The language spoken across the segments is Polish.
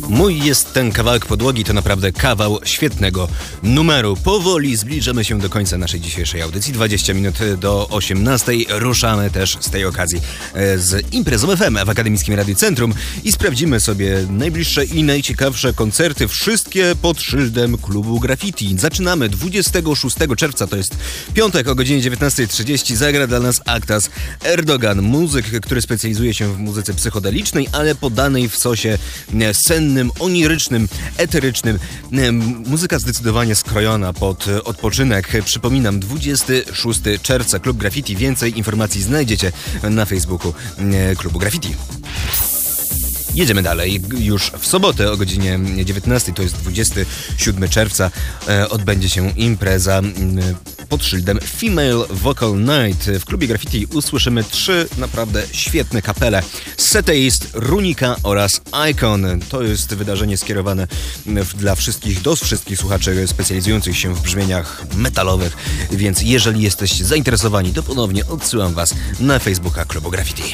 Mój jest ten kawałek podłogi, to naprawdę kawał świetnego numeru. Powoli zbliżamy się do końca naszej dzisiejszej audycji. 20 minut do 18. Ruszamy też z tej okazji z imprezą FM w Akademickim Radiu Centrum i sprawdzimy sobie najbliższe i najciekawsze koncerty, wszystkie pod szyldem klubu Graffiti. Zaczynamy 26 czerwca, to jest piątek o godzinie 19:30. Zagra dla nas Aktas Erdogan, muzyk, który specjalizuje się w muzyce psychodelicznej, ale podanej w sosie sennym, onirycznym, eterycznym. Muzyka zdecydowanie skrojona pod odpoczynek. Przypominam, 26 czerwca, Klub Graffiti. Więcej informacji znajdziecie na Facebooku Klubu Graffiti. Jedziemy dalej. Już w sobotę o godzinie 19, to jest 27 czerwca, odbędzie się impreza pod szyldem Female Vocal Night. W Klubie Graffiti usłyszymy 3 naprawdę świetne kapele: Seteist, Runika oraz Icon. To jest wydarzenie skierowane do wszystkich słuchaczy specjalizujących się w brzmieniach metalowych, więc jeżeli jesteście zainteresowani, to ponownie odsyłam Was na Facebooka Klubu Graffiti.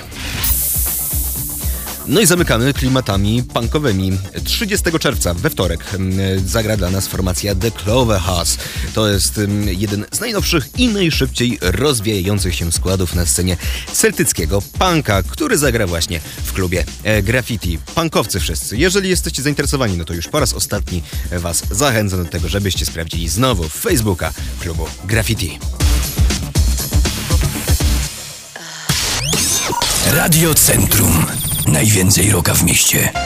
No i zamykamy klimatami punkowymi. 30 czerwca, we wtorek, zagra dla nas formacja The Clover House. To jest jeden z najnowszych i najszybciej rozwijających się składów na scenie celtyckiego punka, który zagra właśnie w klubie Graffiti. Punkowcy wszyscy, jeżeli jesteście zainteresowani, no to już po raz ostatni Was zachęcam do tego, żebyście sprawdzili znowu Facebooka klubu Graffiti. Radio Centrum. Najwięcej rocka w mieście.